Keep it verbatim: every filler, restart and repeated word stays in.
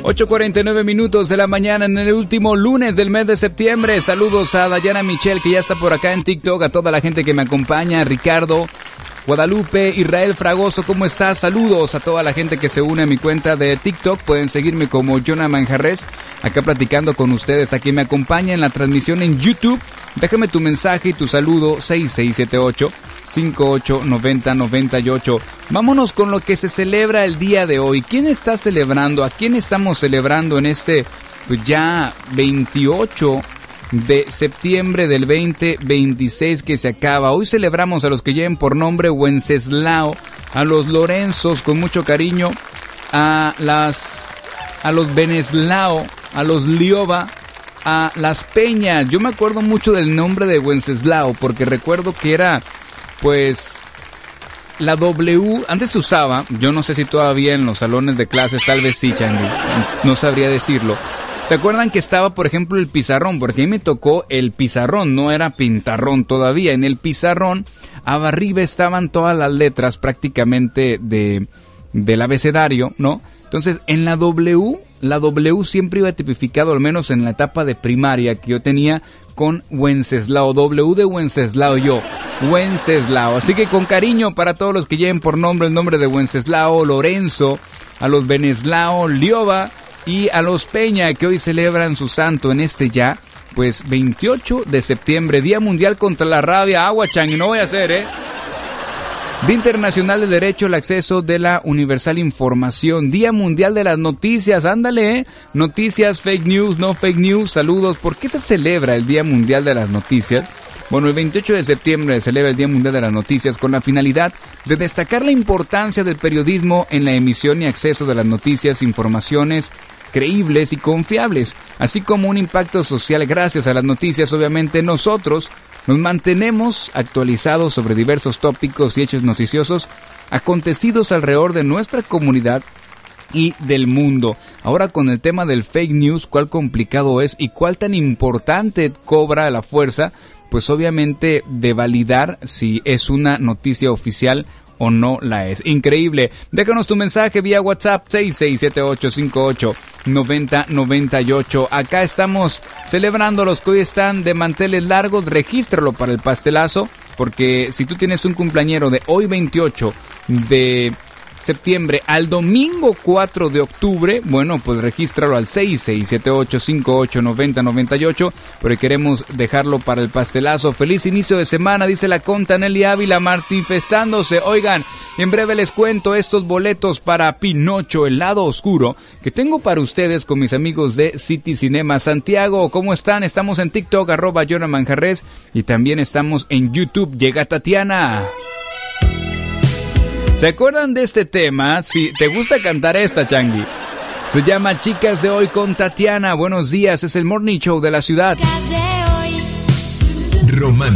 ocho cuarenta y nueve minutos de la mañana en el último lunes del mes de septiembre. Saludos a Dayana Michelle, que ya está por acá en TikTok, a toda la gente que me acompaña, Ricardo, Guadalupe, Israel Fragoso, ¿cómo estás? Saludos a toda la gente que se une a mi cuenta de TikTok. Pueden seguirme como Jonah Manjarres, acá platicando con ustedes. A quien me acompaña en la transmisión en YouTube, déjame tu mensaje y tu saludo seis seis siete ocho, cinco ocho nueve cero nueve ocho. Vámonos con lo que se celebra el día de hoy. ¿Quién está celebrando? ¿A quién estamos celebrando en este pues ya veintiocho de septiembre del veinte veintiséis que se acaba? Hoy celebramos a los que lleven por nombre Wenceslao, a los Lorenzos con mucho cariño, a las a los Beneslao, a los Lioba, a las Peñas. Yo me acuerdo mucho del nombre de Wenceslao porque recuerdo que era pues la W, antes se usaba, yo no sé si todavía en los salones de clases, tal vez sí, Changi, no sabría decirlo. ¿Se acuerdan que estaba, por ejemplo, el pizarrón? Porque a mí me tocó el pizarrón, no era pintarrón todavía. En el pizarrón, arriba estaban todas las letras prácticamente de, del abecedario, ¿no? Entonces, en la W, la W siempre iba tipificado, al menos en la etapa de primaria que yo tenía, con Wenceslao, W de Wenceslao, yo, Wenceslao. Así que con cariño para todos los que lleven por nombre el nombre de Wenceslao, Lorenzo, a los Beneslao, Lioba y a los Peña, que hoy celebran su santo en este ya, pues veintiocho de septiembre, Día Mundial contra la Rabia. Agua, Changi, no voy a hacer, ¿eh? Día Internacional de Derecho al Acceso de la Universal Información. Día Mundial de las Noticias. Ándale, ¿eh? Noticias, fake news, no fake news. Saludos. ¿Por qué se celebra el Día Mundial de las Noticias? Bueno, el veintiocho de septiembre se celebra el Día Mundial de las Noticias con la finalidad de destacar la importancia del periodismo en la emisión y acceso de las noticias, informaciones creíbles y confiables, así como un impacto social. Gracias a las noticias, obviamente, nosotros nos mantenemos actualizados sobre diversos tópicos y hechos noticiosos acontecidos alrededor de nuestra comunidad y del mundo. Ahora con el tema del fake news, cuál complicado es y cuál tan importante cobra la fuerza, pues obviamente de validar si es una noticia oficial o no la es. Increíble. Déjanos tu mensaje vía WhatsApp seis seis siete ocho cinco ocho nueve cero nueve ocho. Acá estamos celebrando los que hoy están de manteles largos. Regístralo para el pastelazo, porque si tú tienes un cumpleañero de hoy veintiocho de septiembre al domingo cuatro de octubre, bueno, pues regístralo al seis seis siete ocho cinco ocho nueve cero nueve ocho, porque queremos dejarlo para el pastelazo. Feliz inicio de semana, dice la Conta Nelly Ávila, manifestándose. Oigan, en breve les cuento estos boletos para Pinocho, el lado oscuro, que tengo para ustedes con mis amigos de City Cinema Santiago. ¿Cómo están? Estamos en TikTok, arroba Jonah Manjarres, y también estamos en YouTube. Llega Tatiana. ¿Se acuerdan de este tema? Si te gusta cantar esta, Changi. Se llama Chicas de Hoy con Tatiana. Buenos días, es el Morning Show de la ciudad. Román.